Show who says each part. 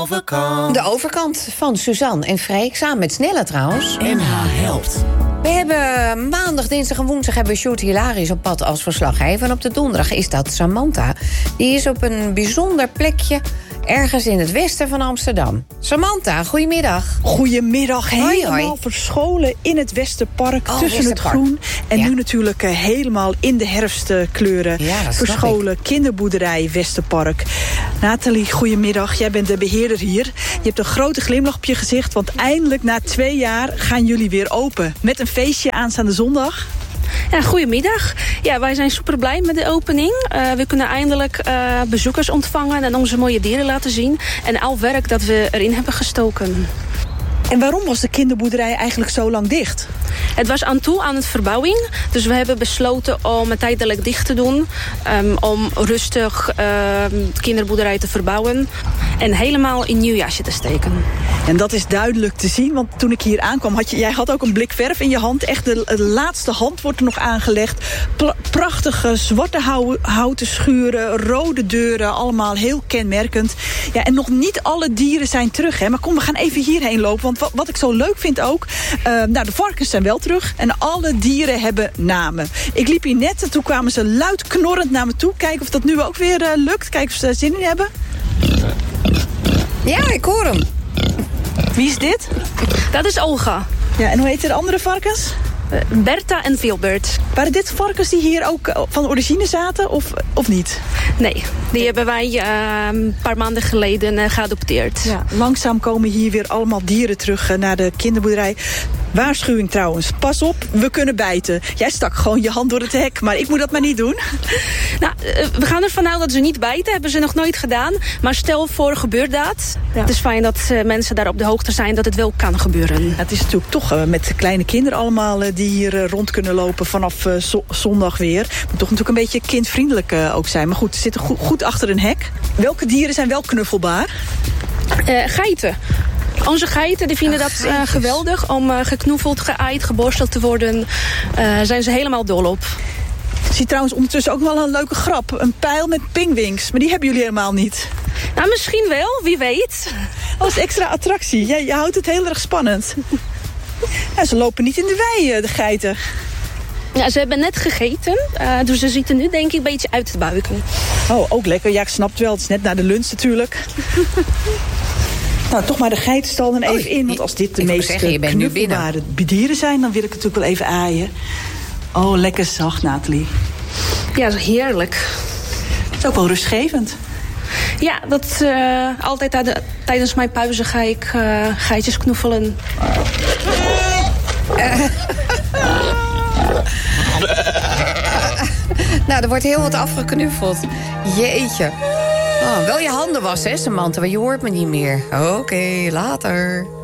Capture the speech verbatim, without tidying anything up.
Speaker 1: overkant.
Speaker 2: De overkant van Suzanne en Freek, samen met Snelle trouwens.
Speaker 1: N H helpt.
Speaker 2: We hebben maandag, dinsdag en woensdag hebben we Sjoerd Hilarisch op pad als verslaggever. En op de donderdag is dat Samantha. Die is op een bijzonder plekje ergens in het westen van Amsterdam. Samantha, goedemiddag.
Speaker 3: Goedemiddag,
Speaker 2: Hoi,
Speaker 3: helemaal
Speaker 2: hoi.
Speaker 3: verscholen in het Westerpark,
Speaker 2: Oh,
Speaker 3: tussen
Speaker 2: Westerpark.
Speaker 3: het groen. En
Speaker 2: Ja.
Speaker 3: nu natuurlijk uh, helemaal in de herfstkleuren.
Speaker 2: Ja, dat snap
Speaker 3: verscholen kinderboerderij Westerpark. Nathalie, goedemiddag. Jij bent de beheerder hier. Je hebt een grote glimlach op je gezicht, want eindelijk na twee jaar gaan jullie weer open. Met een feestje aanstaande zondag.
Speaker 4: Ja, goedemiddag. Ja, wij zijn super blij met de opening. Uh, we kunnen eindelijk uh, bezoekers ontvangen en onze mooie dieren laten zien. En al werk dat we erin hebben gestoken.
Speaker 3: En waarom was de kinderboerderij eigenlijk zo lang dicht?
Speaker 4: Het was aan toe aan het verbouwing. Dus we hebben besloten om het tijdelijk dicht te doen. Um, om rustig uh, de kinderboerderij te verbouwen. En helemaal in nieuw jasje te steken.
Speaker 3: En dat is duidelijk te zien, want toen ik hier aankwam... Had je, jij had ook een blik verf in je hand. Echt de, de laatste hand wordt er nog aangelegd. Pla- prachtige zwarte hou, houten schuren, rode deuren. Allemaal heel kenmerkend. Ja, en nog niet alle dieren zijn terug. Hè? Maar kom, we gaan even hierheen lopen. Want wat, wat ik zo leuk vind ook... Uh, nou, de varkens zijn wel terug. En alle dieren hebben namen. Ik liep hier net en toen kwamen ze luid knorrend naar me toe. Kijken of dat nu ook weer uh, lukt. Kijken of ze er zin in hebben.
Speaker 2: Ja, ik hoor hem.
Speaker 3: Wie is dit?
Speaker 4: Dat is Olga.
Speaker 3: Ja, en hoe heet de andere varkens?
Speaker 4: Uh, Bertha en Wilbert.
Speaker 3: Waren dit varkens die hier ook uh, van origine zaten of, of niet?
Speaker 4: Nee, die hebben wij uh, een paar maanden geleden uh, geadopteerd.
Speaker 3: Ja, langzaam komen hier weer allemaal dieren terug uh, naar de kinderboerderij. Waarschuwing trouwens, pas op, we kunnen bijten. Jij stak gewoon je hand door het hek, maar ik moet dat maar niet doen.
Speaker 4: Nou, uh, we gaan ervan uit dat ze niet bijten, hebben ze nog nooit gedaan. Maar stel voor gebeurt dat. Ja. Het is fijn dat uh, mensen daar op de hoogte zijn dat het wel kan gebeuren.
Speaker 3: Ja, het is natuurlijk toch uh, met kleine kinderen allemaal uh, die hier uh, rond kunnen lopen vanaf uh, zo- zondag weer. Moet toch natuurlijk een beetje kindvriendelijk uh, ook zijn. Maar goed, ze zitten go- goed achter een hek. Welke dieren zijn wel knuffelbaar?
Speaker 4: Uh, geiten. Onze geiten die vinden
Speaker 2: Ach,
Speaker 4: dat uh, geweldig om uh, geknuffeld, geaaid, geborsteld te worden. Uh, zijn ze helemaal dol op.
Speaker 3: Ik zie trouwens ondertussen ook wel een leuke grap. Een pijl met pingwings, maar die hebben jullie helemaal niet.
Speaker 4: Nou, misschien wel, wie weet.
Speaker 3: Als extra attractie. Ja, je houdt het heel erg spannend. Ja, ze lopen niet in de wei, de geiten.
Speaker 4: Ja, ze hebben net gegeten, uh, dus ze zitten nu denk ik een beetje uit te buiken.
Speaker 3: Oh, ook lekker. Ja, ik snap het wel. Het is net na de lunch natuurlijk. Nou, toch maar de geitenstal dan even
Speaker 2: Oh,
Speaker 3: in. Want als dit de
Speaker 2: ik wou
Speaker 3: meest
Speaker 2: zeggen, je bent nu
Speaker 3: knuffelbare dieren zijn... dan wil ik het natuurlijk wel even aaien. Oh, lekker zacht, Nathalie.
Speaker 4: Ja, dat is heerlijk.
Speaker 3: Het is ook wel rustgevend.
Speaker 4: Ja, dat, uh, altijd de, tijdens mijn pauze ga ik uh, geitjes knuffelen.
Speaker 2: Uh. Nou, er wordt heel wat afgeknuffeld. Jeetje. Oh, wel je handen wassen, hè, Samantha, want je hoort me niet meer. Oké, okay, later.